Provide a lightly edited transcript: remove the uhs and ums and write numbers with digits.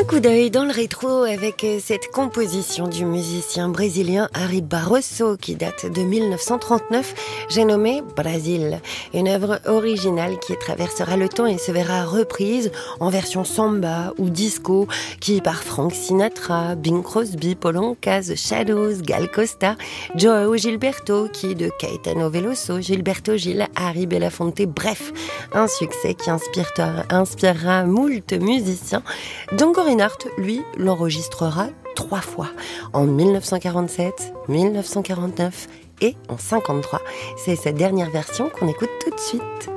Un coup d'œil dans le rétro avec cette composition du musicien brésilien Harry Barroso qui date de 1939. J'ai nommé Brasil, une œuvre originale qui traversera le temps et se verra reprise en version samba ou disco, qui par Frank Sinatra, Bing Crosby, Paul Anka, The Shadows, Gal Costa, João Gilberto, qui de Caetano Veloso, Gilberto Gil, Harry Belafonte, bref, un succès qui inspirera moult musiciens. Django Reinhardt, lui, l'enregistrera 3 fois, en 1947, 1949 et en 1953. C'est cette dernière version qu'on écoute tout de suite.